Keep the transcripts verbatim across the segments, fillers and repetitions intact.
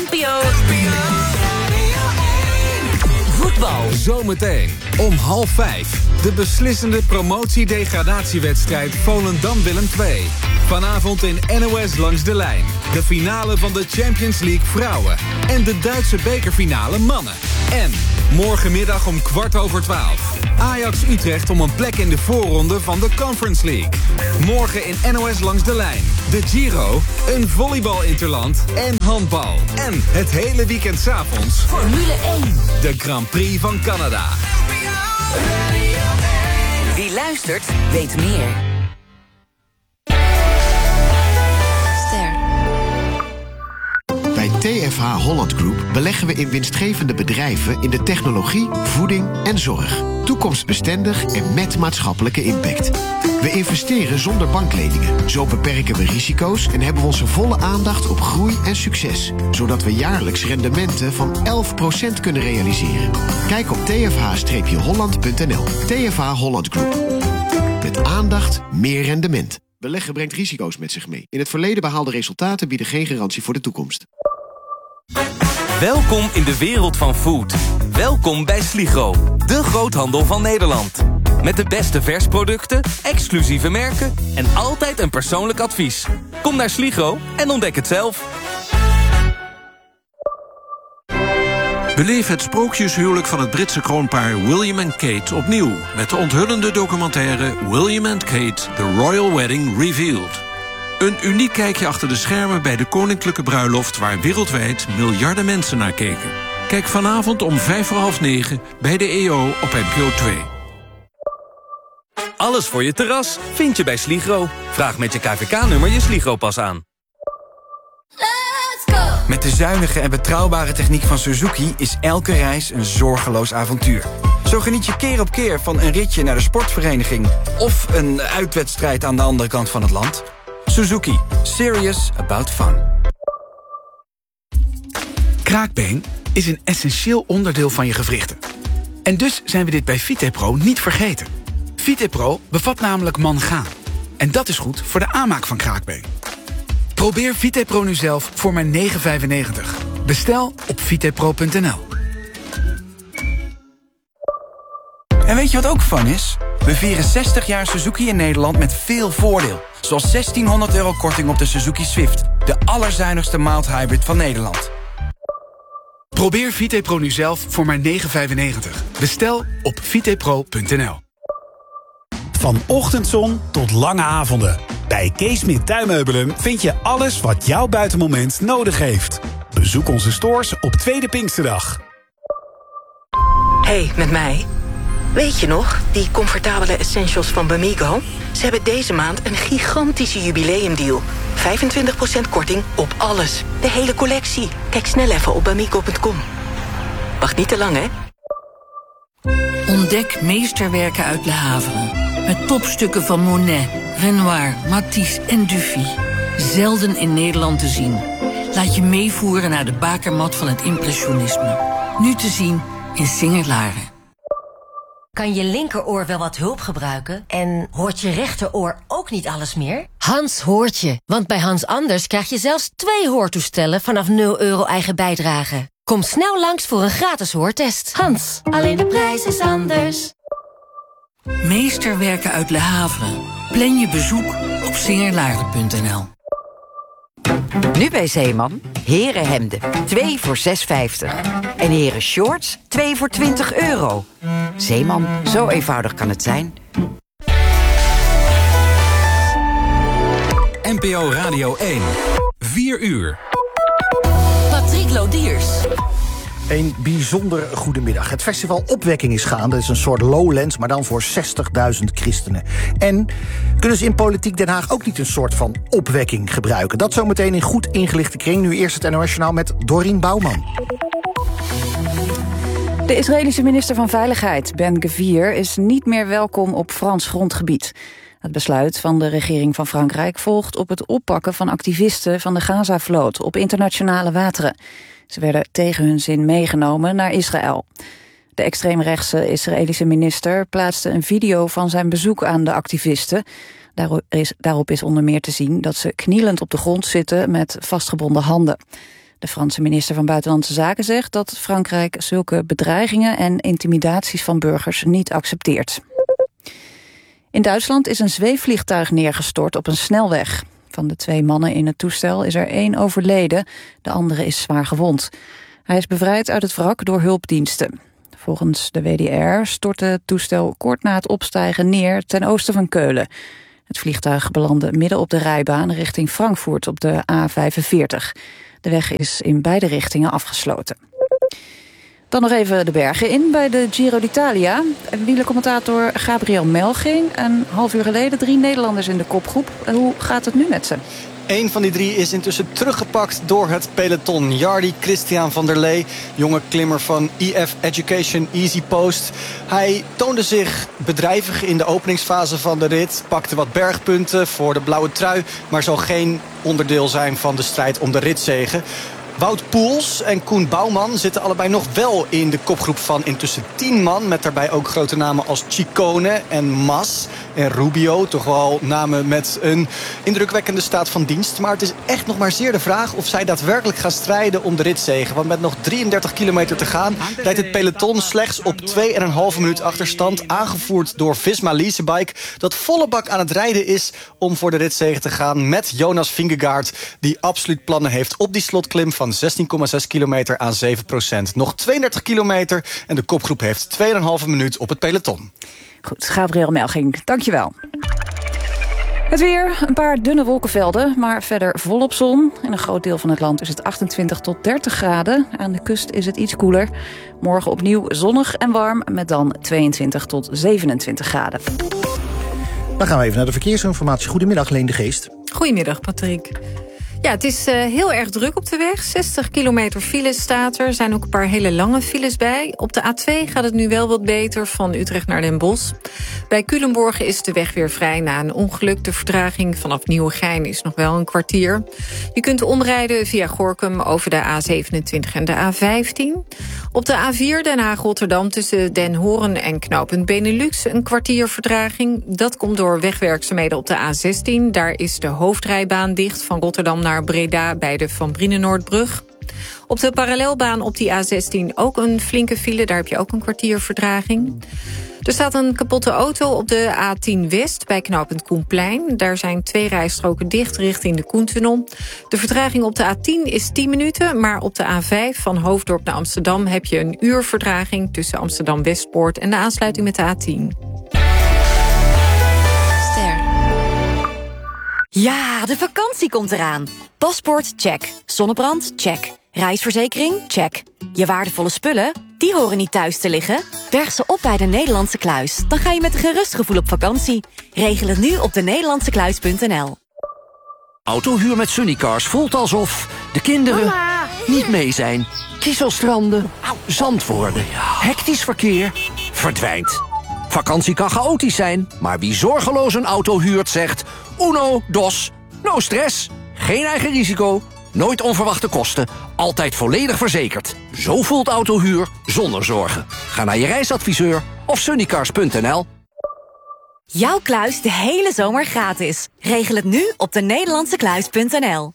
N P O Voetbal. Zometeen om half vijf. De beslissende promotie-degradatiewedstrijd Volendam-Willem twee. Vanavond in N O S Langs de Lijn. De finale van de Champions League vrouwen. En de Duitse bekerfinale mannen. En morgenmiddag om kwart over twaalf. Ajax-Utrecht om een plek in de voorronde van de Conference League. Morgen in N O S Langs de Lijn. De Giro, een volleybal-interland en handbal. En het hele weekend 's avonds Formule één. de Grand Prix van Canada. Wie luistert, weet meer. Ster. Bij T F H Holland Group beleggen we in winstgevende bedrijven in de technologie, voeding en zorg. Toekomstbestendig en met maatschappelijke impact. We investeren zonder bankleningen. Zo beperken we risico's en hebben we onze volle aandacht op groei en succes. Zodat we jaarlijks rendementen van elf procent kunnen realiseren. Kijk op t f h holland punt n l. T F H Holland Group. Met aandacht meer rendement. Beleggen brengt risico's met zich mee. In het verleden behaalde resultaten bieden geen garantie voor de toekomst. Welkom in de wereld van food. Welkom bij Sligro, de groothandel van Nederland. Met de beste versproducten, exclusieve merken en altijd een persoonlijk advies. Kom naar Sligro en ontdek het zelf. Beleef het sprookjeshuwelijk van het Britse kroonpaar William en Kate opnieuw met de onthullende documentaire William and Kate, The Royal Wedding Revealed. Een uniek kijkje achter de schermen bij de koninklijke bruiloft waar wereldwijd miljarden mensen naar keken. Kijk vanavond om vijf voor half negen bij de E O op N P O twee. Alles voor je terras vind je bij Sligro. Vraag met je K V K-nummer je Sligro-pas aan. Let's go! Met de zuinige en betrouwbare techniek van Suzuki is elke reis een zorgeloos avontuur. Zo geniet je keer op keer van een ritje naar de sportvereniging of een uitwedstrijd aan de andere kant van het land. Suzuki. Serious about fun. Kraakbeen is een essentieel onderdeel van je gewrichten. En dus zijn we dit bij Vitepro niet vergeten. Vitepro bevat namelijk mangaan. En dat is goed voor de aanmaak van kraakbeen. Probeer Vitepro nu zelf voor maar negen vijfennegentig. Bestel op vitepro punt n l. En weet je wat ook fun is? We vieren zestig jaar Suzuki in Nederland met veel voordeel. Zoals zestienhonderd euro korting op de Suzuki Swift. De allerzuinigste mild hybrid van Nederland. Probeer Vitepro nu zelf voor maar negen vijfennegentig. Bestel op vitepro punt n l. Van ochtendzon tot lange avonden. Bij Kees Smit Tuinmeubelen vind je alles wat jouw buitenmoment nodig heeft. Bezoek onze stores op Tweede Pinksterdag. Hey, met mij. Weet je nog, die comfortabele essentials van Bamigo? Ze hebben deze maand een gigantische jubileumdeal. vijfentwintig procent korting op alles. De hele collectie. Kijk snel even op bamigo punt com. Wacht niet te lang, hè? Ontdek meesterwerken uit Le Havre. Met topstukken van Monet, Renoir, Matisse en Dufy. Zelden in Nederland te zien. Laat je meevoeren naar de bakermat van het impressionisme. Nu te zien in Singer-Laren. Kan je linkeroor wel wat hulp gebruiken? En hoort je rechteroor ook niet alles meer? Hans hoort je, want bij Hans Anders krijg je zelfs twee hoortoestellen vanaf nul euro eigen bijdrage. Kom snel langs voor een gratis hoortest. Hans, alleen de prijs is anders. Meesterwerken uit Le Havre. Plan je bezoek op singerlaren punt n l. Nu bij Zeeman, herenhemden, twee voor zes vijftig. En heren shorts, twee voor twintig euro. Zeeman, zo eenvoudig kan het zijn. N P O Radio één. vier uur. Patrick Lodiers. Een bijzonder goedemiddag. Het festival Opwekking is gaande. Het is een soort Lowlands, maar dan voor zestigduizend christenen. En kunnen ze in Politiek Den Haag ook niet een soort van opwekking gebruiken? Dat zometeen in goed ingelichte kring. Nu eerst het N O S-journaal met Dorien Bouwman. De Israëlische minister van Veiligheid, Ben-Gvir, is niet meer welkom op Frans grondgebied. Het besluit van de regering van Frankrijk volgt op het oppakken van activisten van de Gaza-vloot op internationale wateren. Ze werden tegen hun zin meegenomen naar Israël. De extreemrechtse Israëlische minister plaatste een video van zijn bezoek aan de activisten. Daarop is, daarop is onder meer te zien dat ze knielend op de grond zitten met vastgebonden handen. De Franse minister van Buitenlandse Zaken zegt dat Frankrijk zulke bedreigingen en intimidaties van burgers niet accepteert. In Duitsland is een zweefvliegtuig neergestort op een snelweg. Van de twee mannen in het toestel is er één overleden, de andere is zwaar gewond. Hij is bevrijd uit het wrak door hulpdiensten. Volgens de W D R stortte het toestel kort na het opstijgen neer ten oosten van Keulen. Het vliegtuig belandde midden op de rijbaan richting Frankfurt op de A vijfenveertig. De weg is in beide richtingen afgesloten. Dan nog even de bergen in bij de Giro d'Italia. Wielercommentator Gabriel Melching. Een half uur geleden drie Nederlanders in de kopgroep. Hoe gaat het nu met ze? Eén van die drie is intussen teruggepakt door het peloton. Jardy Christian van der Lee, jonge klimmer van E F Education Easy Post. Hij toonde zich bedrijvig in de openingsfase van de rit. Pakte wat bergpunten voor de blauwe trui, maar zal geen onderdeel zijn van de strijd om de ritzege. Wout Poels en Koen Bouwman zitten allebei nog wel in de kopgroep van intussen tien man. Met daarbij ook grote namen als Ciccone en Mas en Rubio. Toch wel namen met een indrukwekkende staat van dienst. Maar het is echt nog maar zeer de vraag of zij daadwerkelijk gaan strijden om de ritzege. Want met nog drieëndertig kilometer te gaan rijdt het peloton slechts op twee en een halve minuut achterstand. Aangevoerd door Visma Leasebike. Dat volle bak aan het rijden is om voor de ritzege te gaan. Met Jonas Vingegaard die absoluut plannen heeft op die slotklim van zestien komma zes kilometer aan zeven procent. Nog tweeëndertig kilometer en de kopgroep heeft twee en een halve minuut op het peloton. Goed, Gabriel Melching, dankjewel. Het weer, een paar dunne wolkenvelden, maar verder volop zon. In een groot deel van het land is het achtentwintig tot dertig graden. Aan de kust is het iets koeler. Morgen opnieuw zonnig en warm, met dan tweeëntwintig tot zevenentwintig graden. Dan gaan we even naar de verkeersinformatie. Goedemiddag, Leen de Geest. Goedemiddag, Patrick. Ja, het is uh, heel erg druk op de weg. zestig kilometer files staat er. Er zijn ook een paar hele lange files bij. Op de A twee gaat het nu wel wat beter van Utrecht naar Den Bosch. Bij Culemborg is de weg weer vrij na een ongeluk. De vertraging vanaf Nieuwegein is nog wel een kwartier. Je kunt omrijden via Gorinchem over de A zevenentwintig en de A vijftien. Op de A vier Den Haag-Rotterdam tussen Den Horen en knooppunt Benelux een kwartier vertraging. Dat komt door wegwerkzaamheden op de A zestien. Daar is de hoofdrijbaan dicht van Rotterdam naar Breda bij de Van Brienenoordbrug. Op de parallelbaan op die A zestien ook een flinke file. Daar heb je ook een kwartier vertraging. Er staat een kapotte auto op de A tien West bij knooppunt Koenplein. Daar zijn twee rijstroken dicht richting de Koentunnel. De vertraging op de A tien is tien minuten, maar op de A vijf van Hoofddorp naar Amsterdam heb je een uur vertraging tussen Amsterdam-Westpoort en de aansluiting met de A tien. Ster. Ja, de vakantie komt eraan. Paspoort, check. Zonnebrand, check. Reisverzekering, check. Je waardevolle spullen, die horen niet thuis te liggen. Berg ze op bij de Nederlandse Kluis. Dan ga je met een gerust gevoel op vakantie. Regel het nu op de nederlandse kluis punt n l. Autohuur met Sunnycars voelt alsof de kinderen Mama. niet mee zijn. Kieselstranden, zand worden, hectisch verkeer, verdwijnt. Vakantie kan chaotisch zijn, maar wie zorgeloos een auto huurt zegt uno, dos, no stress, geen eigen risico, nooit onverwachte kosten, altijd volledig verzekerd. Zo voelt autohuur zonder zorgen. Ga naar je reisadviseur of sunnycars punt n l. Jouw kluis de hele zomer gratis. Regel het nu op de nederlandse kluis punt n l.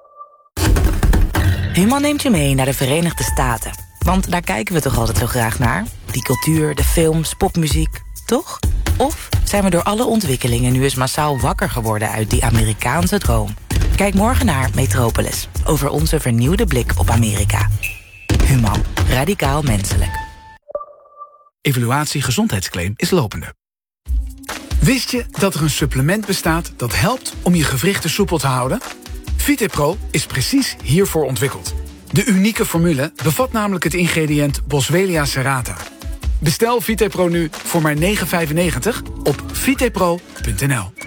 Human neemt je mee naar de Verenigde Staten. Want daar kijken we toch altijd zo graag naar? Die cultuur, de films, popmuziek, toch? Of zijn we door alle ontwikkelingen nu eens massaal wakker geworden uit die Amerikaanse droom? Kijk morgen naar Metropolis, over onze vernieuwde blik op Amerika. Human, radicaal menselijk. Evaluatie gezondheidsclaim is lopende. Wist je dat er een supplement bestaat dat helpt om je gewrichten soepel te houden? VitePro is precies hiervoor ontwikkeld. De unieke formule bevat namelijk het ingrediënt Boswellia serrata. Bestel VitePro nu voor maar negen vijfennegentig op vitepro punt n l.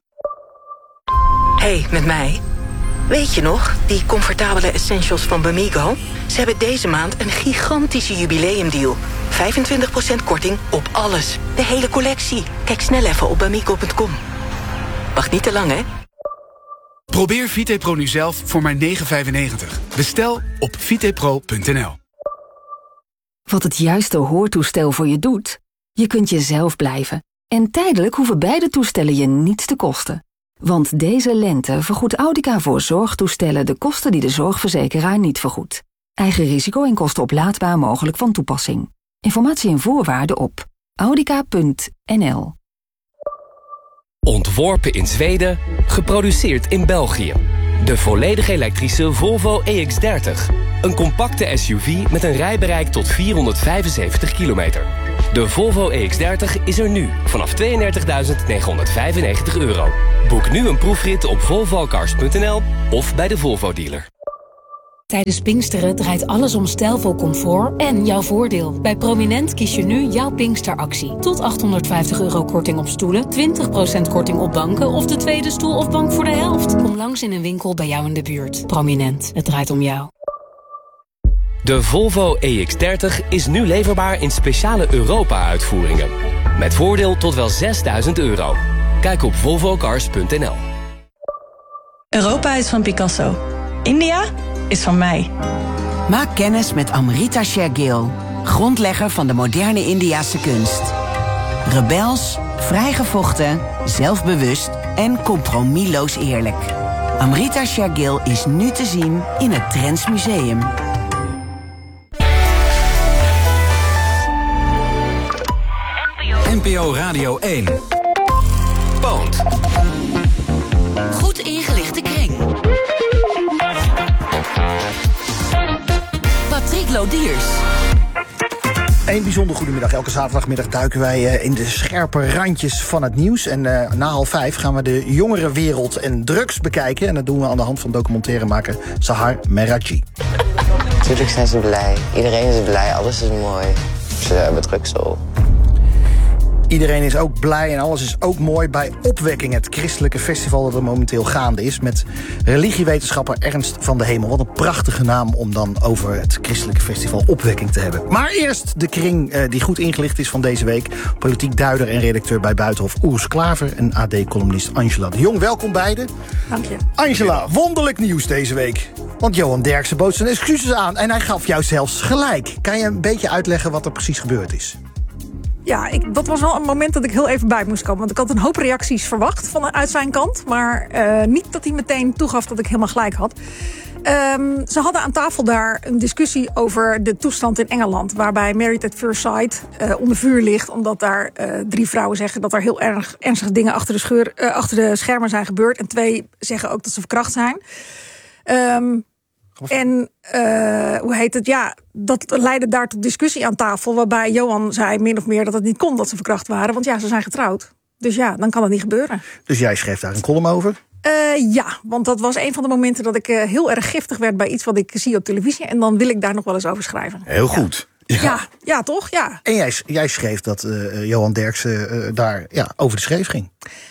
Hey, met mij. Weet je nog, die comfortabele essentials van Bamigo? Ze hebben deze maand een gigantische jubileumdeal. vijfentwintig procent korting op alles. De hele collectie. Kijk snel even op bamigo punt com. Wacht niet te lang, hè? Probeer VitePro nu zelf voor maar negen vijfennegentig. Bestel op vitepro punt n l. Wat het juiste hoortoestel voor je doet? Je kunt jezelf blijven. En tijdelijk hoeven beide toestellen je niets te kosten. Want deze lente vergoedt Audica voor zorgtoestellen de kosten die de zorgverzekeraar niet vergoedt. Eigen risico en kosten oplaadbaar mogelijk van toepassing. Informatie en voorwaarden op audica punt n l. Ontworpen in Zweden, geproduceerd in België. De volledig elektrische Volvo E X dertig. Een compacte S U V met een rijbereik tot vierhonderdvijfenzeventig kilometer. De Volvo E X dertig is er nu vanaf tweeëndertigduizend negenhonderdvijfennegentig euro. Boek nu een proefrit op volvo cars punt n l of bij de Volvo dealer. Tijdens Pinksteren draait alles om stijlvol comfort en jouw voordeel. Bij Prominent kies je nu jouw Pinksteractie. Tot achthonderdvijftig euro korting op stoelen, twintig procent korting op banken of de tweede stoel of bank voor de helft. Kom langs in een winkel bij jou in de buurt. Prominent, het draait om jou. De Volvo E X dertig is nu leverbaar in speciale Europa-uitvoeringen. Met voordeel tot wel zesduizend euro. Kijk op volvo cars punt n l. Europa is van Picasso. India is van mij. Maak kennis met Amrita Shergill, grondlegger van de moderne Indiase kunst. Rebels, vrijgevochten, zelfbewust en compromisloos eerlijk. Amrita Shergill is nu te zien in het Trends Museum. N P O Radio één. Poont. Goed ingelichte kring. Patrick Lodiers. Een bijzonder goedemiddag. Elke zaterdagmiddag duiken wij uh, in de scherpe randjes van het nieuws. En uh, na half vijf gaan we de jongerenwereld en drugs bekijken. En dat doen we aan de hand van documentairemaker Sahar Meraji. Tuurlijk zijn ze blij. Iedereen is blij. Alles is mooi. Ze hebben drugs op. Iedereen is ook blij en alles is ook mooi bij Opwekking, het christelijke festival dat er momenteel gaande is, met religiewetenschapper Ernst van de Hemel. Wat een prachtige naam om dan over het christelijke festival Opwekking te hebben. Maar eerst de kring uh, die goed ingelicht is van deze week. Politiek duider en redacteur bij Buitenhof Urs Klaver en A D-columnist Angela de Jong. Welkom beiden. Dank je. Angela, wonderlijk nieuws deze week. Want Johan Derksen bood zijn excuses aan en hij gaf jou zelfs gelijk. Kan je een beetje uitleggen wat er precies gebeurd is? Ja, ik, dat was wel een moment dat ik heel even bij moest komen. Want ik had een hoop reacties verwacht vanuit zijn kant. Maar uh, niet dat hij meteen toegaf dat ik helemaal gelijk had. Um, ze hadden aan tafel daar een discussie over de toestand in Engeland. Waarbij Married at First Sight uh, onder vuur ligt. Omdat daar uh, drie vrouwen zeggen dat er heel erg ernstige dingen achter de, scheur, uh, achter de schermen zijn gebeurd. En twee zeggen ook dat ze verkracht zijn. Um, En uh, hoe heet het? Ja, dat leidde daar tot discussie aan tafel. Waarbij Johan zei min of meer dat het niet kon dat ze verkracht waren. Want ja, ze zijn getrouwd. Dus ja, dan kan dat niet gebeuren. Dus jij schreef daar een column over? Uh, ja, want dat was een van de momenten dat ik uh, heel erg giftig werd bij iets wat ik zie op televisie. En dan wil ik daar nog wel eens over schrijven. Heel goed. Ja, ja, ja toch? Ja. En jij, jij schreef dat uh, Johan Derksen uh, daar ja, over de schreef ging.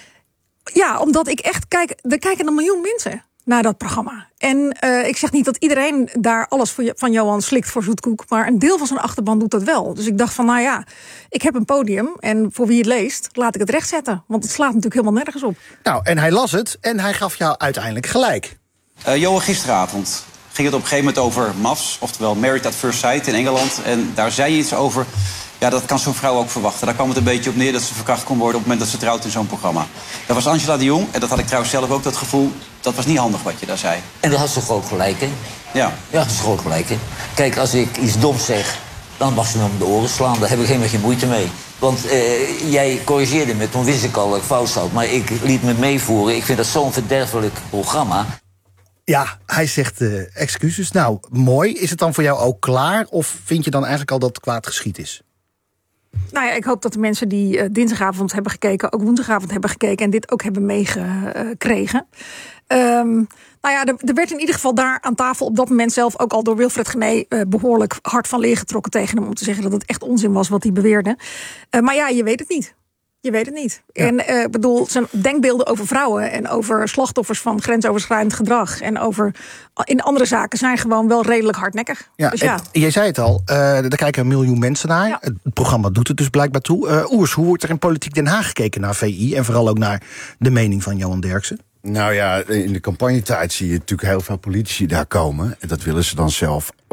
Ja, omdat ik echt kijk, er kijken een miljoen mensen naar dat programma. En uh, ik zeg niet dat iedereen daar alles van Johan slikt voor zoetkoek, maar een deel van zijn achterban doet dat wel. Dus ik dacht van, nou ja, ik heb een podium en voor wie het leest, laat ik het rechtzetten. Want het slaat natuurlijk helemaal nergens op. Nou, en hij las het en hij gaf jou uiteindelijk gelijk. Uh, Johan, gisteravond ging het op een gegeven moment over M A F S, oftewel Married at First Sight in Engeland. En daar zei je iets over. Ja, dat kan zo'n vrouw ook verwachten. Daar kwam het een beetje op neer dat ze verkracht kon worden op het moment dat ze trouwt in zo'n programma. Dat was Angela de Jong, en dat had ik trouwens zelf ook dat gevoel. Dat was niet handig wat je daar zei. En dat had ze gewoon gelijk, hè? Ja. Ja, dat is gewoon gelijk, hè? Kijk, als ik iets doms zeg, dan mag ze me om de oren slaan. Daar heb ik helemaal geen moeite mee. Want eh, jij corrigeerde me, toen wist ik al dat ik fout zat. Maar ik liet me meevoeren. Ik vind dat zo'n verderfelijk programma. Ja, hij zegt uh, excuses. Nou, mooi. Is het dan voor jou ook klaar? Of vind je dan eigenlijk al dat het kwaad geschied is? Nou ja, ik hoop dat de mensen die uh, dinsdagavond hebben gekeken, ook woensdagavond hebben gekeken en dit ook hebben meegekregen. Um, nou ja, er, er werd in ieder geval daar aan tafel op dat moment zelf ook al door Wilfred Genee uh, behoorlijk hard van leer getrokken tegen hem om te zeggen dat het echt onzin was wat hij beweerde. Uh, maar ja, je weet het niet. Je weet het niet. Ja. En ik uh, bedoel, zijn denkbeelden over vrouwen en over slachtoffers van grensoverschrijdend gedrag en over in andere zaken zijn gewoon wel redelijk hardnekkig. Ja, dus ja. Jij zei het al, uh, daar kijken een miljoen mensen naar. Ja. Het programma doet het dus blijkbaar toe. Uh, Oers, hoe wordt er in Politiek Den Haag gekeken naar V I en vooral ook naar de mening van Johan Derksen? Nou ja, in de campagnetijd zie je natuurlijk heel veel politici daar komen. En dat willen ze dan zelf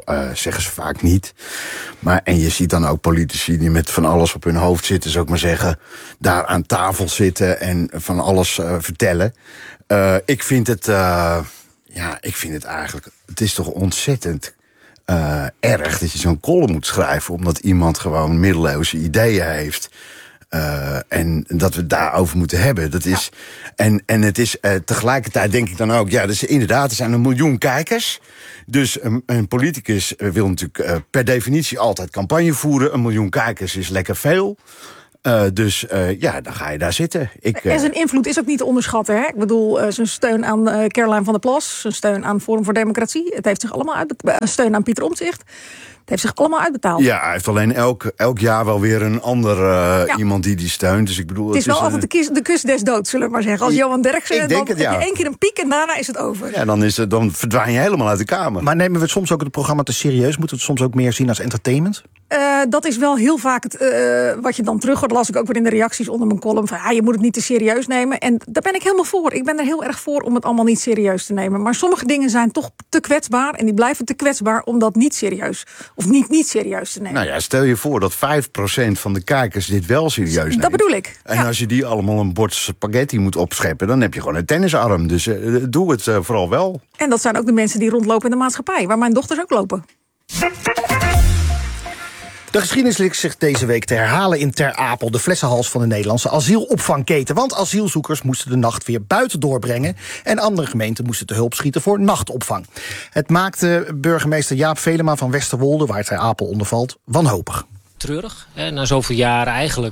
uh, zeggen ze vaak niet. Maar, en je ziet dan ook politici die met van alles op hun hoofd zitten, zou ik maar zeggen, daar aan tafel zitten en van alles uh, vertellen. Uh, ik vind het, uh, ja, ik vind het eigenlijk, het is toch ontzettend uh, erg dat je zo'n column moet schrijven, omdat iemand gewoon middeleeuwse ideeën heeft. Uh, en dat we het daarover moeten hebben. Dat is, ja. en, en het is uh, tegelijkertijd denk ik dan ook, ja, dus inderdaad, er zijn een miljoen kijkers. Dus een, een politicus wil natuurlijk uh, per definitie altijd campagne voeren. Een miljoen kijkers is lekker veel. Uh, dus uh, ja, dan ga je daar zitten. Ik, uh... En zijn invloed is ook niet te onderschatten. Hè? Ik bedoel, uh, zijn steun aan uh, Caroline van der Plas, zijn steun aan Forum voor Democratie. Het heeft zich allemaal uitbetaald. Uh, steun aan Pieter Omtzigt. Het heeft zich allemaal uitbetaald. Ja, hij heeft alleen elk, elk jaar wel weer een ander uh, ja. iemand die die steunt. Dus ik bedoel, het is wel het is altijd een... de, kus, de kus des doods, zullen we maar zeggen. Als Johan Derksen, dan het, ja. heb je één keer een piek en daarna is het over. Ja, dan, is het, dan verdwijn je helemaal uit de Kamer. Maar nemen we het soms ook het programma te serieus? Moeten we het soms ook meer zien als entertainment? Uh, dat is wel heel vaak het, uh, wat je dan terug hoort. Las ik ook weer in de reacties onder mijn column. Van, ah, je moet het niet te serieus nemen. En daar ben ik helemaal voor. Ik ben er heel erg voor om het allemaal niet serieus te nemen. Maar sommige dingen zijn toch te kwetsbaar. En die blijven te kwetsbaar om dat niet serieus of niet niet serieus te nemen. Nou ja, stel je voor dat vijf procent van de kijkers dit wel serieus neemt. Dat bedoel ik. En ja. als je die allemaal een bord spaghetti moet opscheppen, dan heb je gewoon een tennisarm. Dus uh, doe het uh, vooral wel. En dat zijn ook de mensen die rondlopen in de maatschappij. Waar mijn dochters ook lopen. De geschiedenis lijkt zich deze week te herhalen in Ter Apel, de flessenhals van de Nederlandse asielopvangketen. Want asielzoekers moesten de nacht weer buiten doorbrengen en andere gemeenten moesten te hulp schieten voor nachtopvang. Het maakte burgemeester Jaap Velema van Westerwolde, waar Ter Apel onder valt, wanhopig. Treurig, hè, na zoveel jaren eigenlijk